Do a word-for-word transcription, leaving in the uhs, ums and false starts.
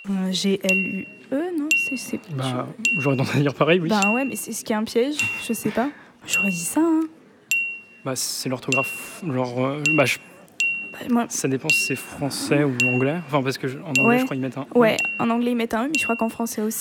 Euh, G L U E, non c'est, c'est... Bah, j'aurais tendance à dire pareil, oui. Ben ouais, mais c'est ce qui est un piège, je sais pas. J'aurais dit ça, hein. Bah, c'est l'orthographe. Genre, euh, bah, je- Bah, moi... ça dépend si c'est français ou anglais. Enfin, parce que je- en anglais, Ouais. je crois qu'ils mettent un. Ouais, en anglais ils mettent un E, mais je crois qu'en français aussi.